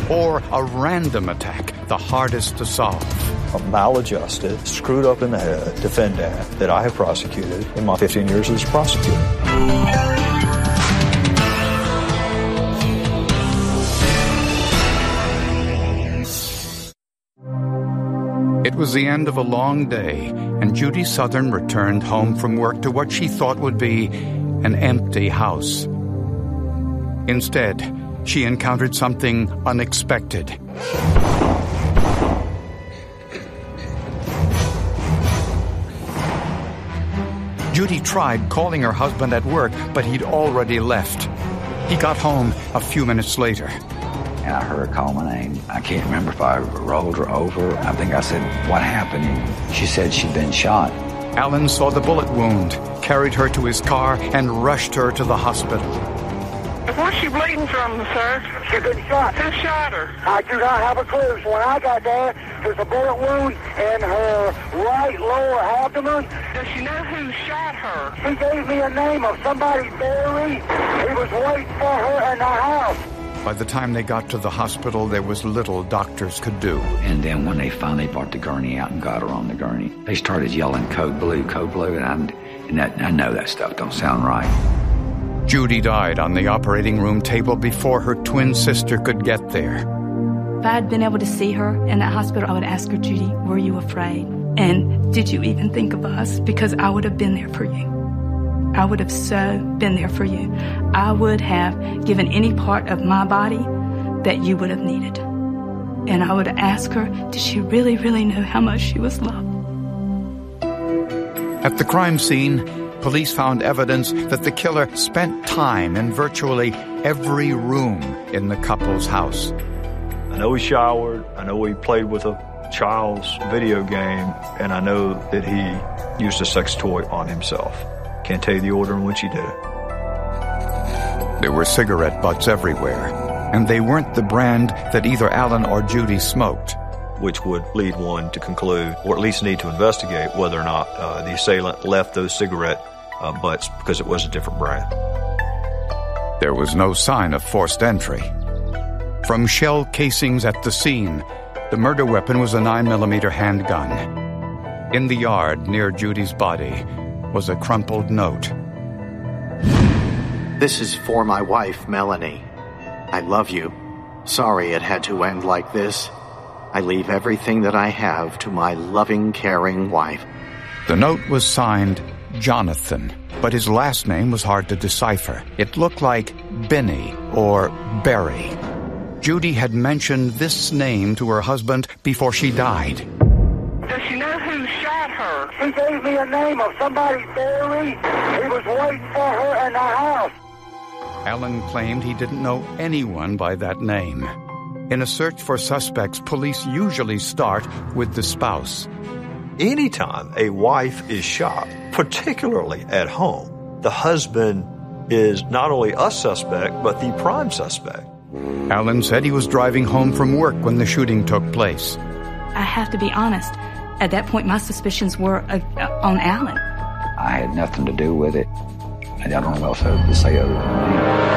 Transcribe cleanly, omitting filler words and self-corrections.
or a random attack, the hardest to solve. A maladjusted, screwed up in the head defendant that I have prosecuted in my 15 years as a prosecutor. It was the end of a long day, and Judy Southern returned home from work to what she thought would be an empty house. Instead, she encountered something unexpected. Judy tried calling her husband at work, but he'd already left. He got home a few minutes later. And I heard her call my name. I can't remember if I rolled her over. I think I said, "What happened?" And she said she'd been shot. Alan saw the bullet wound, carried her to his car, and rushed her to the hospital. Where's she bleeding from, sir? She's been shot. Who shot her? I do not have a clue. So when I got there, there's a bullet wound in her right lower abdomen. Does she know who shot her? He gave me a name of somebody, Barry. He was waiting for her in the house. By the time they got to the hospital, there was little doctors could do. And then when they finally brought the gurney out and got her on the gurney, they started yelling, "Code Blue, Code Blue," and I know that stuff don't sound right. Judy died on the operating room table before her twin sister could get there. If I had been able to see her in that hospital, I would ask her, "Judy, were you afraid? And did you even think of us?" Because I would have been there for you. I would have so been there for you. I would have given any part of my body that you would have needed. And I would have asked her, did she really, really know how much she was loved? At the crime scene, police found evidence that the killer spent time in virtually every room in the couple's house. I know he showered. I know he played with a child's video game. And I know that he used a sex toy on himself. Can't tell you the order in which he did it. There were cigarette butts everywhere, and they weren't the brand that either Alan or Judy smoked. Which would lead one to conclude, or at least need to investigate, whether or not the assailant left those cigarette butts because it was a different brand. There was no sign of forced entry. From shell casings at the scene, the murder weapon was a 9mm handgun. In the yard near Judy's body was a crumpled note. This is for my wife, Melanie. I love you. Sorry it had to end like this. I leave everything that I have to my loving, caring wife. The note was signed Jonathan, but his last name was hard to decipher. It looked like Benny or Barry. Judy had mentioned this name to her husband before she died. Does she know who shot her? He gave me a name of somebody, Barry. He was waiting for her in the house. Alan claimed he didn't know anyone by that name. In a search for suspects, police usually start with the spouse. Anytime a wife is shot, particularly at home, the husband is not only a suspect, but the prime suspect. Alan said he was driving home from work when the shooting took place. I have to be honest. At that point, my suspicions were on Alan. I had nothing to do with it. I don't know what else to say other than that.